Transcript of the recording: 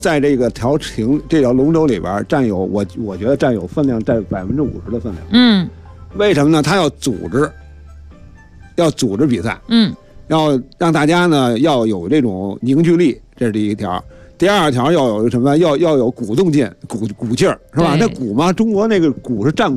在这个这条龙舟里边占有我觉得占有分量占50%的分量。为什么呢？他要组织比赛，要让大家呢要有这种凝聚力，这是第一条。第二条要有什么？要有鼓动劲、鼓劲儿，是吧？那鼓嘛，中国那个鼓是战